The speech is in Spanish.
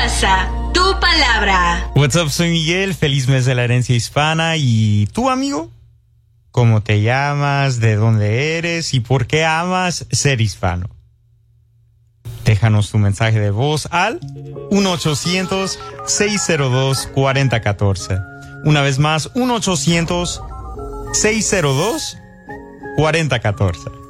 casa, tu palabra. What's up, soy Miguel, feliz mes de la herencia hispana. ¿Y tú, amigo? ¿Cómo te llamas? ¿De dónde eres? ¿Y por qué amas ser hispano? Déjanos tu mensaje de voz al 1-800-602-4014. Una vez más, 1-800-602-4014.